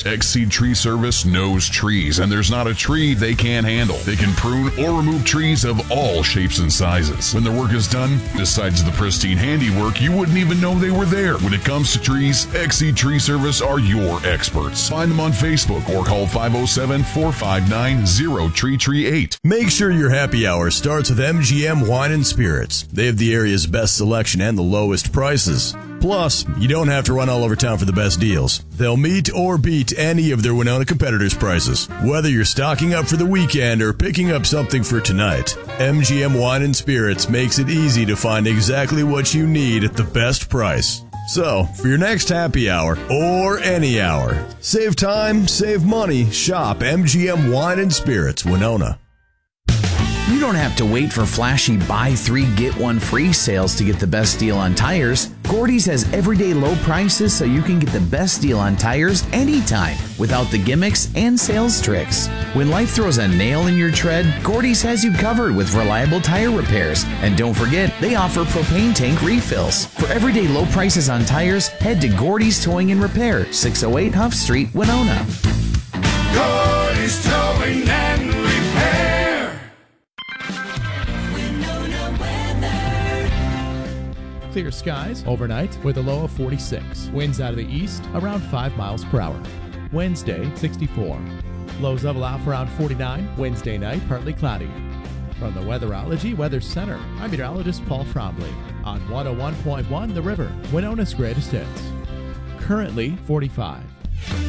X-Seed Tree Service knows trees, and there's not a tree they can't handle. They can prune or remove trees of all shapes and sizes. When their work is done, besides the pristine handiwork, you wouldn't even know they were there. When it comes to trees, X-Seed Tree Service are your experts. Find them on Facebook or call 507-459-0338. Make sure your happy hour starts with MGM Wine and Spirits. They have the area's best selection and the lowest prices. Plus, you don't have to run all over town for the best deals. They'll meet or beat any of their Winona competitors' prices. Whether you're stocking up for the weekend or picking up something for tonight, MGM Wine and Spirits makes it easy to find exactly what you need at the best price. So, for your next happy hour, or any hour, save time, save money, shop MGM Wine and Spirits, Winona. You don't have to wait for flashy buy 3 get 1 free sales to get the best deal on tires. Gordy's has everyday low prices so you can get the best deal on tires anytime without the gimmicks and sales tricks. When life throws a nail in your tread, Gordy's has you covered with reliable tire repairs. And don't forget, they offer propane tank refills. For everyday low prices on tires, head to Gordy's Towing and Repair, 608 Huff Street, Winona. Gordy's Towing and Repair. Clear skies overnight with a low of 46. Winds out of the east around 5 miles per hour. Wednesday, 64. Lows level out for around 49. Wednesday night, partly cloudy. From the Weatherology Weather Center, I'm meteorologist Paul Trombley on 101.1 The River, Winona's greatest hits. Currently 45.